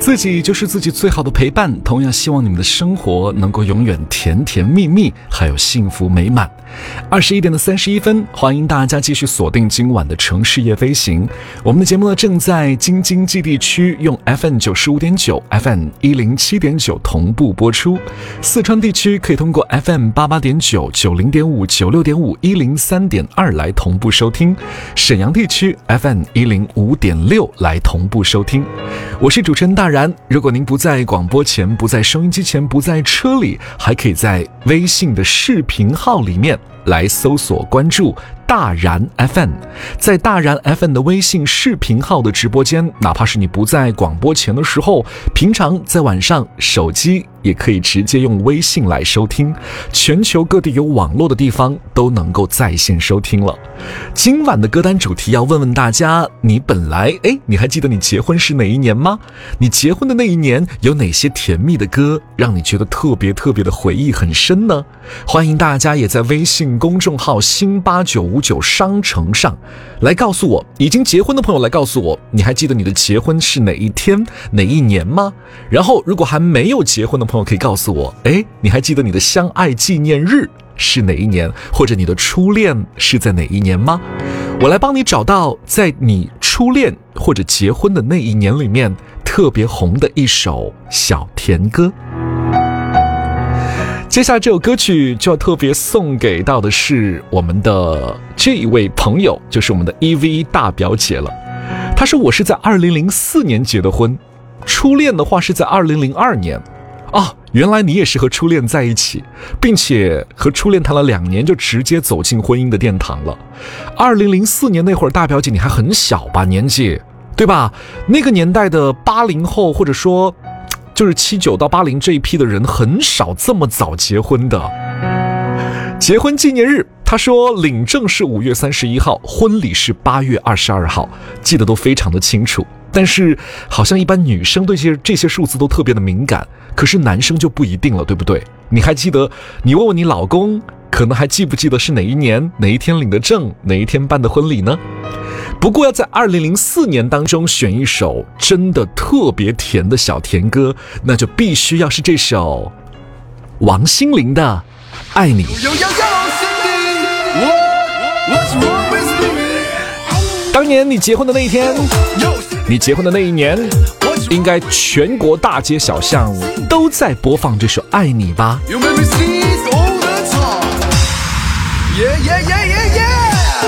自己就是自己最好的陪伴，同样希望你们的生活能够永远甜甜蜜蜜，还有幸福美满。21点31分，欢迎大家继续锁定今晚的城市夜飞行。我们的节目呢正在京津冀地区用 FM95.9 FM107.9 同步播出，四川地区可以通过 FM88.9 90.5 96.5 103.2来同步收听，沈阳地区 FM105.6 来同步收听。我是主持人大然，如果您不在广播前，不在收音机前，不在车里，还可以在微信的视频号里面来搜索关注大然 FM， 在大然 FM 的微信视频号的直播间，哪怕是你不在广播前的时候，平常在晚上手机也可以直接用微信来收听，全球各地有网络的地方都能够在线收听了。今晚的歌单主题要问问大家，你本来你还记得你结婚是哪一年吗？你结婚的那一年有哪些甜蜜的歌让你觉得特别的回忆很深呢？欢迎大家也在微信公众号新8959商城上来告诉我，已经结婚的朋友来告诉我，你还记得你的结婚是哪一天哪一年吗？然后如果还没有结婚的朋友可以告诉我，你还记得你的相爱纪念日是哪一年，或者你的初恋是在哪一年吗？我来帮你找到在你初恋或者结婚的那一年里面特别红的一首小甜歌。接下来这首歌曲就要特别送给到的是我们的这一位朋友，就是我们的 EV 大表姐了。她说我是在2004年结的婚，初恋的话是在2002年。原来你也是和初恋在一起，并且和初恋谈了2年就直接走进婚姻的殿堂了。2004年那会儿，大表姐你还很小吧，年纪对吧？那个年代的80后，或者说就是79到80这一批的人，很少这么早结婚的。结婚纪念日，他说领证是5月31号，婚礼是8月22号，记得都非常的清楚。但是好像一般女生对这些数字都特别的敏感，可是男生就不一定了，对不对？你还记得，你问问你老公，可能还记不记得是哪一年哪一天领的证，哪一天办的婚礼呢？不过要在2004年当中选一首真的特别甜的小甜歌，那就必须要是这首王心凌的《爱你》。当年你结婚的那一天，你结婚的那一年，应该全国大街小巷都在播放这首《爱你》吧。